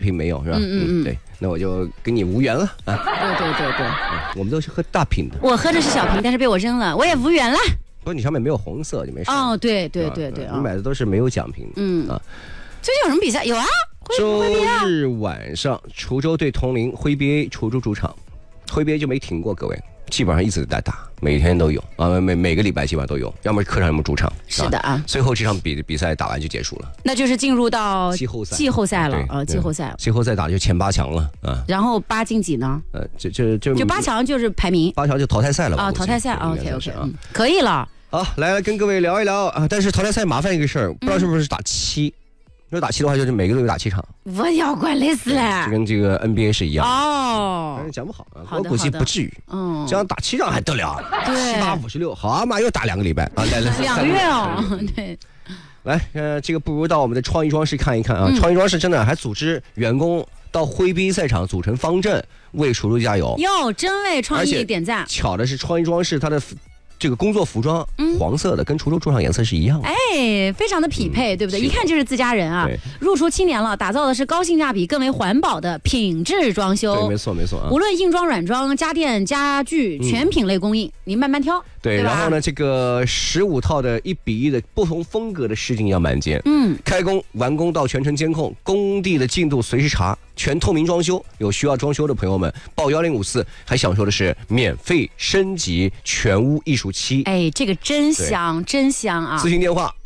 瓶没有是吧？对，那我就跟你无缘了啊。 对， 我们都是喝大瓶的。 我喝的是小瓶，但是被我扔了，我也无缘了。 不过你上面没有红色就没事。 哦，对， 你买的都是没有奖瓶的。啊， 最近有什么比赛？有啊， 周日晚上，滁州对铜陵，徽 BA 滁州主场，徽 BA 就没停过，各位。基本上一直在打，每天都有啊，每个礼拜基本上都有，要么客场，要么主场。 是的啊， 最后这场比赛打完就结束了， 那就是进入到季后赛了季后赛打就前8强了啊。 然后8进几呢？ 就 8强就是排名 ，8强就淘汰赛了吧？ 啊，淘汰赛 ，OK，可以了。 好，来跟各位聊一聊啊，但是淘汰赛麻烦一个事儿，不知道是不是打7。如果打7的话，就是每个都有打7场。 我要管累死了， 就跟这个 NBA 是一样哦。 但是讲不好啊，我估计不至于。这样打7场还得了？ 对 ，7、8、56，好嘛，又打2个礼拜啊，来 2个月哦，对。 来，这个不如到我们的创意装饰看一看啊！创意装饰真的还组织员工到徽 BA 赛场组成方阵，为滁州加油。 哟，真为创意点赞！ 巧的是，创意装饰它的这个工作服装，黄色的，跟滁州主场颜色是一样的。 哎，非常的匹配，对不对？一看就是自家人啊！入厨7年了，打造的是高性价比、更为环保的品质装修。 对，没错啊！ 无论硬装、软装、家电、家具，全品类供应，您慢慢挑。 对，然后呢，这个15套的1比1的不同风格的实景样板间，开工完工到全程监控，工地的进度随时查，全透明装修。有需要装修的朋友们，报1054，还享受的是免费升级全屋艺术漆。 哎，这个真香，真香啊！ 咨询电话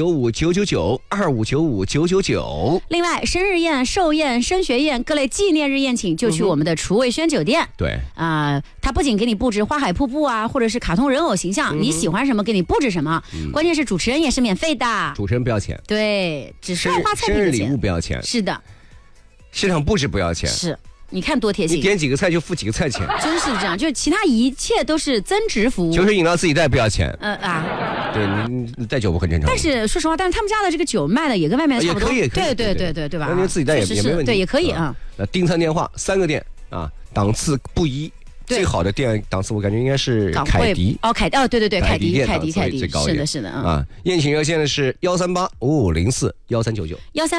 2595992999。另外，生日宴、寿宴、升学宴各类纪念日宴请，就去我们的厨卫轩酒店。 对啊，它不仅给你布置花海瀑布啊，或者是卡通人偶形象，你喜欢什么给你布置什么。关键是主持人也是免费的， 主持人不要钱。 对，只是花菜品的钱。 生日礼物不要钱。 是的。 现场布置不要钱。 是。你看多贴心， 你点几个菜就付几个菜钱， 真是这样，就其他一切都是增值服务。 就是饮料自己带不要钱，对，你带酒不很正常。 但是说实话，但是他们家的这个酒卖的也跟外面差不多， 也可以，对吧？ 那你自己带也没问题， 对，也可以啊。 订餐电话3个店啊，档次不一。最好的店档次，我感觉应该是凯迪哦，对，凯迪最高一点， 是的啊。宴请热线的是13855041399，13855041399。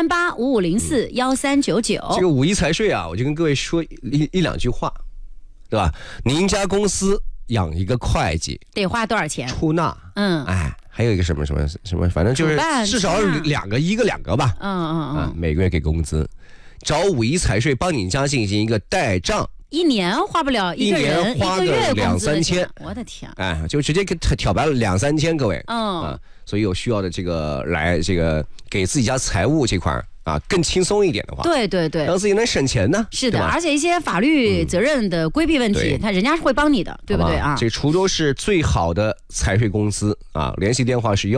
这个5一财税啊，我就跟各位说一两句话，对吧？您家公司养一个会计得花多少钱？ 出纳，还有一个什么，反正就是至少一个两个吧，每个月给工资，找5一财税帮你家进行一个代账。 1年花不了一个人， 花个2-3千， 我的天！ 就直接给挑白了2-3千，各位，所以有需要的这个来这个给自己家财务这块更轻松一点的话， 对， 让自己能省钱呢。 是的，而且一些法律责任的规避问题，人家是会帮你的，对不对啊？ 这滁州市最好的财税公司啊，联系电话是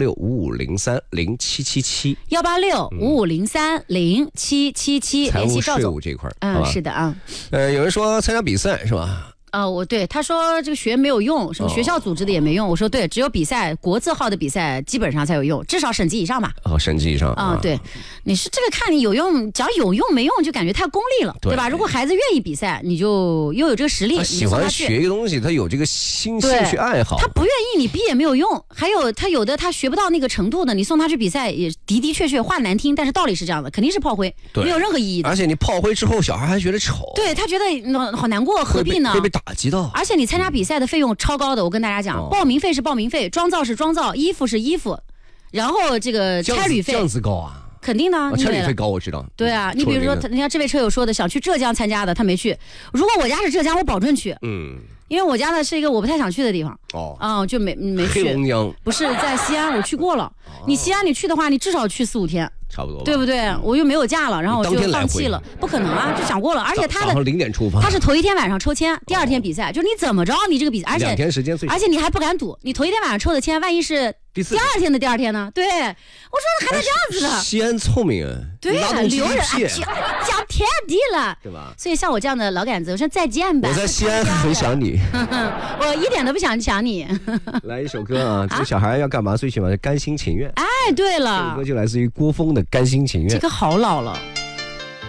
18655030777，18655030777， 财务税务这块是的啊。 有人说参加比赛是吧？ 他说这个学没有用，什么学校组织的也没用。我说对，只有比赛国字号的比赛基本上才有用，至少省级以上吧。 省级以上对，你是这个看你有用，只要有用没用就感觉太功利了，对吧？如果孩子愿意比赛，你就又有这个实力， 他喜欢学一个东西，他有这个兴趣爱好。 他不愿意，你逼也没有用。还有他有的他学不到那个程度的，你送他去比赛也的确话难听，但是道理是这样的，肯定是炮灰，没有任何意义的。 而且你炮灰之后，小孩还觉得丑， 对他觉得好难过，何必呢？ 会被打击到。 而且你参加比赛的费用超高的，我跟大家讲，报名费是报名费，妆造是妆造，衣服是衣服，然后这个差旅费这样子高啊？ 肯定的， 差旅费高我知道。 对啊，你比如说人家这位车友说的想去浙江参加的，他没去。如果我家是浙江，我保证去。因为我家呢是一个我不太想去的地方。就没去。 黑龙江不是在西安，我去过了。你西安你去的话，你至少去4-5天。 差不多， 对不对？我又没有假了，然后我就放弃了，不可能啊，就想过了。而且他的 0点出发， 他是头一天晚上抽签，第2天比赛，就是你怎么着，你这个比赛，而且 2天时间最少， 而且你还不敢赌，你头一天晚上抽的签，万一是第2天的第2天呢？对，我说还能这样子的。 西安聪明， 对，留人讲天地了， 对吧？ 所以像我这样的老杆子，我说再见吧。 我在西安很想你， 我一点都不想抢你。 来一首歌啊，这个小孩要干嘛？最起码是甘心情愿。 哎，对了， 这首歌就来自于郭峰的《甘心情愿》。 这个好老了。